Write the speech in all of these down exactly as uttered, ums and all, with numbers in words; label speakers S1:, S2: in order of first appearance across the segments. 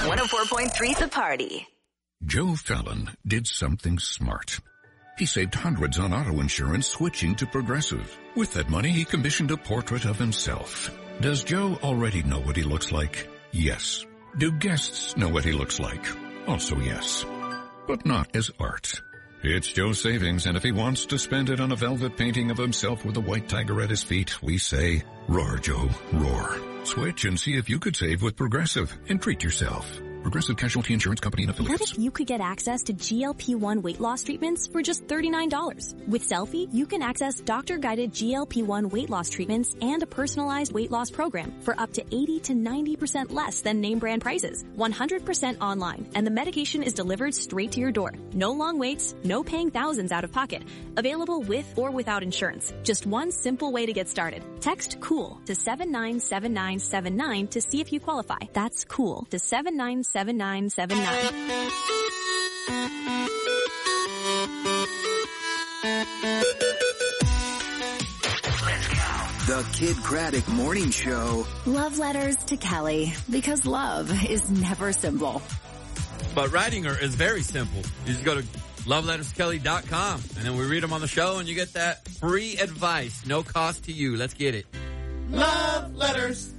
S1: one oh four point three The Party.
S2: Joe Fallon did something smart. He saved hundreds on auto insurance switching to Progressive. With that money, he commissioned a portrait of himself. Does Joe already know what he looks like? Yes. Do guests know what he looks like? Also yes. But not as art. It's Joe's savings, and if he wants to spend it on a velvet painting of himself with a white tiger at his feet, we say, roar, Joe, roar. Switch and see if you could save with Progressive and treat yourself. Progressive Casualty Insurance Company and affiliates.
S3: What if you could get access to G L P one weight loss treatments for just thirty-nine dollars? With Selfie, you can access doctor-guided G L P one weight loss treatments and a personalized weight loss program for up to eighty to ninety percent less than name brand prices. one hundred percent online, and the medication is delivered straight to your door. No long waits, no paying thousands out of pocket. Available with or without insurance. Just one simple way to get started. Text COOL to seven nine seven nine seven nine to see if you qualify. That's COOL to seven nine seven nine seven nine.
S4: The Kid Craddock Morning Show.
S5: Love letters to Kelly, because love is never simple.
S6: But writing her is very simple. You just go to love letters to kelly dot com, and then we read them on the show, and you get that free advice, no cost to you. Let's get it.
S7: Love letters.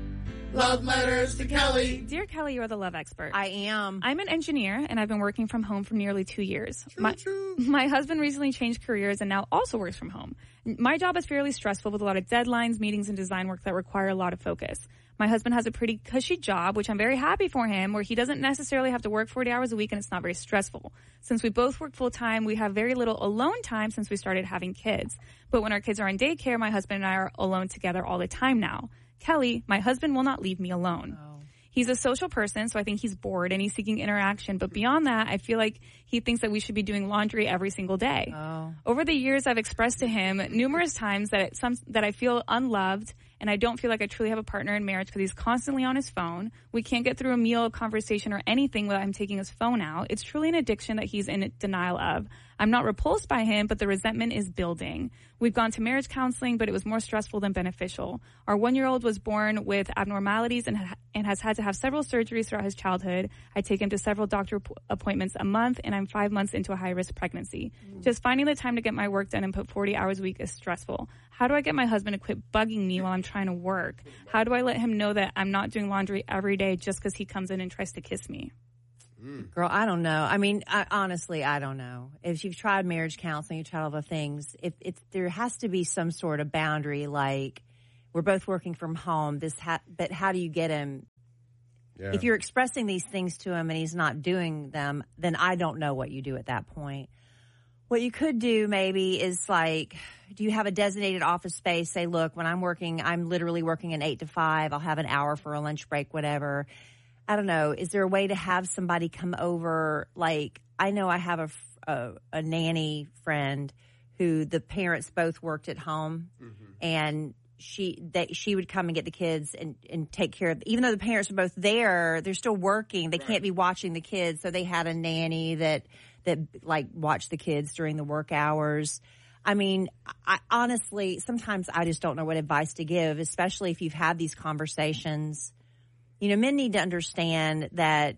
S7: Love letters to Kelly.
S8: Dear Kelly, you're the love expert.
S9: I am.
S8: I'm an engineer, and I've been working from home for nearly two years.
S7: True,
S8: my,
S7: true.
S8: my husband recently changed careers and now also works from home. My job is fairly stressful with a lot of deadlines, meetings, and design work that require a lot of focus. My husband has a pretty cushy job, which I'm very happy for him, where he doesn't necessarily have to work forty hours a week, and it's not very stressful. Since we both work full-time, we have very little alone time since we started having kids. But when our kids are in daycare, my husband and I are alone together all the time now. Kelly, my husband will not leave me alone. Oh. He's a social person, so I think he's bored and he's seeking interaction. But beyond that, I feel like he thinks that we should be doing laundry every single day.
S9: Oh.
S8: Over the years, I've expressed to him numerous times that it, some, that I feel unloved and I don't feel like I truly have a partner in marriage because he's constantly on his phone. We can't get through a meal, a conversation, or anything without him taking his phone out. It's truly an addiction that he's in denial of. I'm not repulsed by him, but the resentment is building. We've gone to marriage counseling, but it was more stressful than beneficial. Our one-year-old was born with abnormalities and, ha- and has had to have several surgeries throughout his childhood. I take him to several doctor p- appointments a month, and I'm five months into a high-risk pregnancy. Mm. Just finding the time to get my work done and put forty hours a week is stressful. How do I get my husband to quit bugging me while I'm trying to work? How do I let him know that I'm not doing laundry every day just because he comes in and tries to kiss me?
S9: Girl, I don't know. I mean, I, honestly, I don't know. If you've tried marriage counseling, you've tried all the things, if it's, there has to be some sort of boundary, like we're both working from home, this ha- but how do you get him? Yeah. If you're expressing these things to him and he's not doing them, then I don't know what you do at that point. What you could do maybe is like, do you have a designated office space? Say, look, when I'm working, I'm literally working an eight to five. I'll have an hour for a lunch break, whatever. I don't know. Is there a way to have somebody come over? Like, I know I have a, a, a nanny friend who the parents both worked at home, mm-hmm. and she that she would come and get the kids and, and take care of. Even though the parents are both there, they're still working. They right. can't be watching the kids, so they had a nanny that that like watched the kids during the work hours. I mean, I honestly sometimes I just don't know what advice to give, especially if you've had these conversations. You know, men need to understand that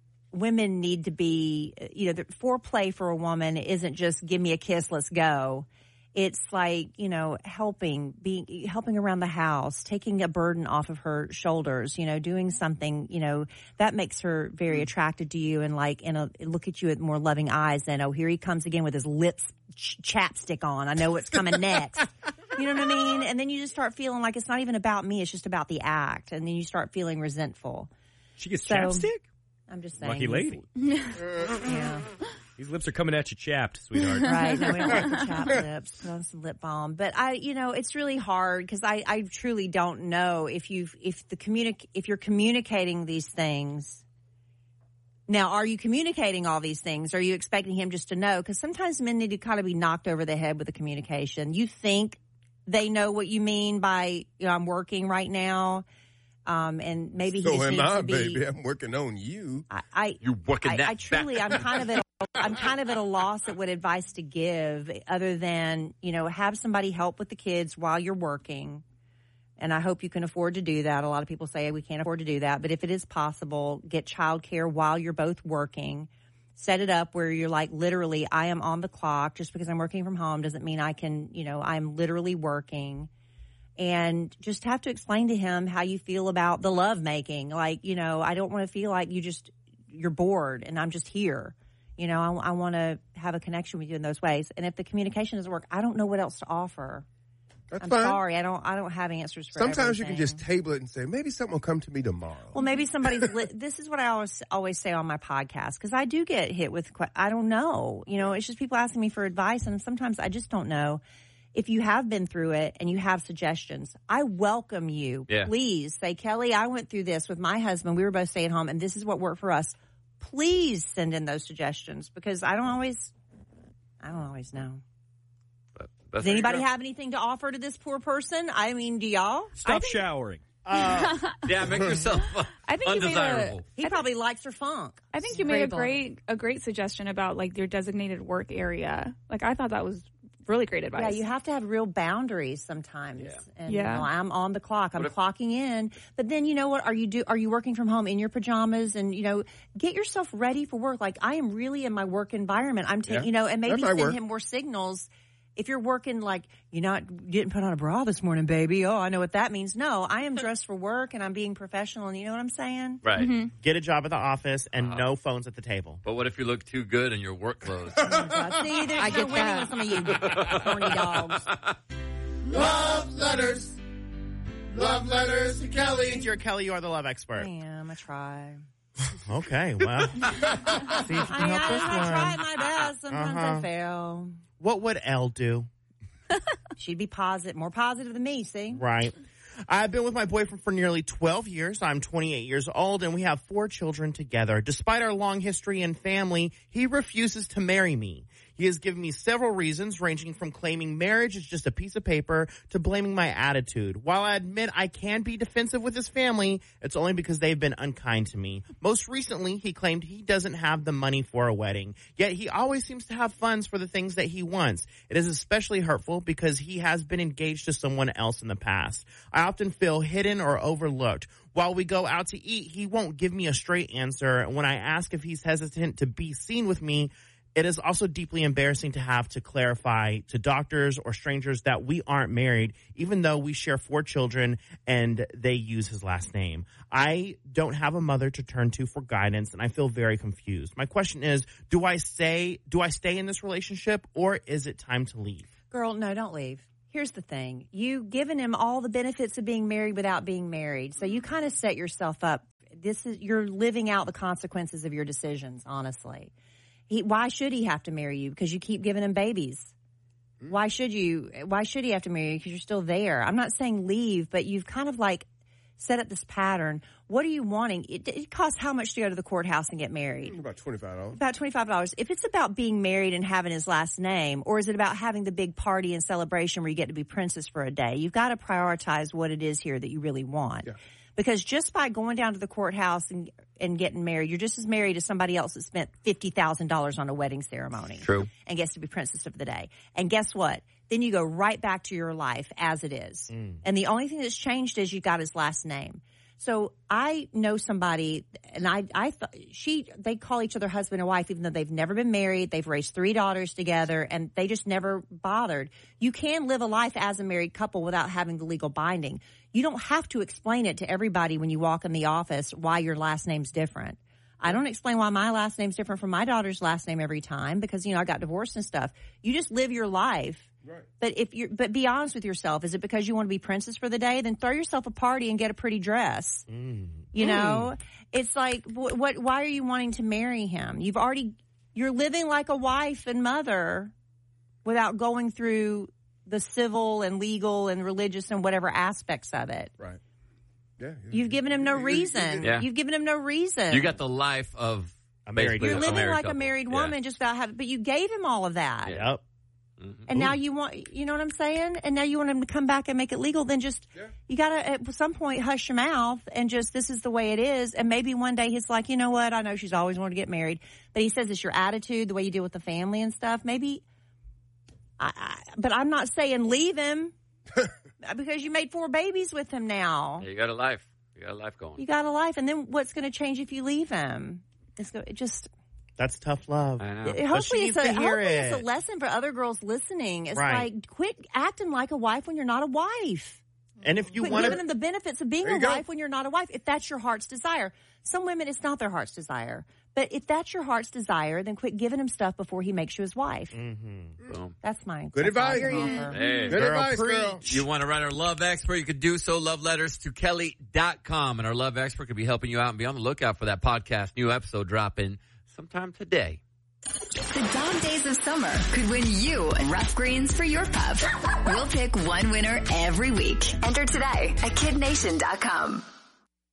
S9: women need to be, you know, the foreplay for a woman isn't just give me a kiss, let's go. It's like, you know, helping, being, helping around the house, taking a burden off of her shoulders, you know, doing something, you know, that makes her very attracted to you and like, in a, look at you with more loving eyes than, oh, here he comes again with his lips ch- chapstick on. I know what's coming next. You know what I mean? And then you just start feeling like it's not even about me. It's just about the act. And then you start feeling resentful.
S10: She gets
S9: so,
S10: chapstick?
S9: I'm just saying.
S10: Lucky lady.
S9: Yeah.
S10: These lips are coming at you chapped, sweetheart.
S9: Right. No, we don't like the chapped lips. Put on some lip balm. But I, you know, it's really hard because I, I truly don't know if you've, if the communic, if you're communicating these things. Now, are you communicating all these things? Are you expecting him just to know? Because sometimes men need to kind of be knocked over the head with the communication. You think they know what you mean by, you know, I'm working right now. Um, and maybe
S7: so
S9: he just
S7: am
S9: needs
S7: I,
S9: to be,
S7: baby. I'm working on you.
S9: I, I
S6: You're working
S9: I,
S6: that
S9: I truly, I'm kind of at, a, I'm kind of at a loss at what advice to give other than, you know, have somebody help with the kids while you're working. And I hope you can afford to do that. A lot of people say we can't afford to do that. But if it is possible, get childcare while you're both working. Set it up where you're like, literally, I am on the clock. Just because I'm working from home doesn't mean I can, you know, I'm literally working. And just have to explain to him how you feel about the love making. Like, you know, I don't want to feel like you just, you're bored and I'm just here. You know, I, I want to have a connection with you in those ways. And if the communication doesn't work, I don't know what else to offer.
S7: That's
S9: I'm
S7: fine.
S9: sorry. I don't I don't have answers for
S7: Sometimes
S9: everything.
S7: you can just table it and say, maybe something will come to me tomorrow.
S9: Well, maybe somebody's li- this is what I always always say on my podcast, because I do get hit with que- I don't know. You know, it's just people asking me for advice, and sometimes I just don't know. If you have been through it and you have suggestions, I welcome you.
S6: Yeah.
S9: Please say, Kelly, I went through this with my husband. We were both staying home, and this is what worked for us. Please send in those suggestions, because I don't always, I don't always know. Does anybody have anything to offer to this poor person? I mean, do y'all?
S10: Stop
S9: think,
S10: showering.
S6: Uh, yeah, make yourself uh,
S8: I think
S6: undesirable.
S8: You made
S9: a, he probably likes her funk.
S8: I think you made a great a great suggestion about like your designated work area. Like I thought that was really great advice.
S9: Yeah, you have to have real boundaries sometimes.
S6: Yeah.
S9: And
S8: Yeah.
S9: you know, I'm on the clock. I'm
S6: if-
S9: clocking in. But then you know what? Are you do are you working from home in your pajamas? And you know, get yourself ready for work. Like I am really in my work environment. I'm taking
S7: Yeah.
S9: you know, and maybe
S7: That's my
S9: send
S7: work.
S9: him more signals. If you're working like you're not you didn't put on a bra this morning, baby. Oh, I know what that means. No, I am dressed for work and I'm being professional, and you know what I'm saying?
S6: Right.
S8: Mm-hmm.
S11: Get a job at the office and no phones at the table.
S6: But what if you look too good in your work clothes?
S9: Oh, God. See, there,
S8: I
S9: you're
S8: get
S9: winning
S8: that.
S9: with some of you horny dogs.
S7: Love letters. Love letters to Kelly.
S11: You're Kelly, you are the love expert.
S9: I am. I try.
S11: Okay, well. See if you
S9: I,
S11: can help
S9: I,
S11: this
S9: I
S11: one.
S9: try my best. Sometimes
S11: Uh-huh.
S9: I fail.
S11: What would Elle do?
S9: She'd be positive, more positive than me, see?
S11: Right. I've been with my boyfriend for nearly twelve years. I'm twenty-eight years old, and we have four children together. Despite our long history and family, he refuses to marry me. He has given me several reasons, ranging from claiming marriage is just a piece of paper to blaming my attitude. While I admit I can be defensive with his family, it's only because they've been unkind to me. Most recently, he claimed he doesn't have the money for a wedding, yet he always seems to have funds for the things that he wants. It is especially hurtful because he has been engaged to someone else in the past. I often feel hidden or overlooked. While we go out to eat, he won't give me a straight answer. When I ask if he's hesitant to be seen with me, it is also deeply embarrassing to have to clarify to doctors or strangers that we aren't married, even though we share four children and they use his last name. I don't have a mother to turn to for guidance, and I feel very confused. My question is, do I say, do I stay in this relationship, or is it time to leave?
S9: Girl, no, don't leave. Here's the thing. You've given him all the benefits of being married without being married. So you kind of set yourself up. This is, you're living out the consequences of your decisions, honestly. He, why should he have to marry you? Because you keep giving him babies. Why should you? Why should he have to marry you? Because you're still there. I'm not saying leave, but you've kind of like set up this pattern. What are you wanting? It, it costs how much to go to the courthouse and get married?
S7: About twenty-five dollars.
S9: About twenty-five dollars. If it's about being married and having his last name, or is it about having the big party and celebration where you get to be princess for a day? You've got to prioritize what it is here that you really want.
S7: Yeah.
S9: Because just by going down to the courthouse and, and getting married, you're just as married as somebody else that spent fifty thousand dollars on a wedding ceremony.
S6: True.
S9: And gets to be princess of the day. And guess what? Then you go right back to your life as it is.
S11: Mm.
S9: And the only thing that's changed is you got his last name. So I know somebody, and I, I thought she, they call each other husband and wife, even though they've never been married. They've raised three daughters together, and they just never bothered. You can live a life as a married couple without having the legal binding. You don't have to explain it to everybody when you walk in the office why your last name's different. I don't explain why my last name's different from my daughter's last name every time because, you know, I got divorced and stuff. You just live your life.
S7: Right.
S9: But if you're, but be honest with yourself. Is it because you want to be princess for the day? Then throw yourself a party and get a pretty dress.
S11: Mm.
S9: You know, it's like, what, what, why are you wanting to marry him? You've already, you're living like a wife and mother without going through the civil and legal and religious and whatever aspects of it.
S7: Right. Yeah.
S9: You've given him no reason.
S6: Yeah.
S9: You've given him no reason.
S6: You got the life of
S11: A married
S6: basically
S9: You're
S6: a
S9: living
S6: married
S9: like
S6: couple.
S9: a married
S6: Yeah.
S9: woman just without having, but you gave him all of that.
S6: Yeah.
S11: Yep.
S6: Mhm.
S9: And now you want, you know what I'm saying? And now you want him to come back and make it legal. Then just,
S7: Yeah.
S9: you got to, at some point, hush your mouth and just, this is the way it is. And maybe one day he's like, you know what? I know she's always wanted to get married. But he says it's your attitude, the way you deal with the family and stuff. Maybe, I, I but I'm not saying leave him. because you made four babies with him now.
S6: Yeah, you got a life. You got a life going.
S9: You got a life. And then what's going to change if you leave him? It's go, it just...
S11: That's tough love.
S6: I know.
S9: It, hopefully, it's a, hopefully
S11: it.
S9: it's a lesson for other girls listening. It's
S11: right.
S9: like, quit acting like a wife when you're not a wife.
S11: And if you
S9: Quit
S11: want
S9: giving
S11: to...
S9: them the benefits of being a
S7: go.
S9: wife when you're not a wife, if that's your heart's desire. Some women, it's not their heart's desire. But if that's your heart's desire, then quit giving him stuff before he makes you his wife.
S11: Mm-hmm.
S6: Boom.
S9: That's my
S7: Good
S9: that's all I
S7: advice.
S9: can offer.
S6: Hey,
S7: Good
S11: girl,
S7: advice, girl.
S6: you want to write our love expert, you could do so. Love letters to Kelly dot com. And our love expert could be helping you out, and be on the lookout for that podcast. New episode dropping sometime today.
S5: The dog days of summer could win you rough greens for your pup. We'll pick one winner every week. Enter today at kid nation dot com.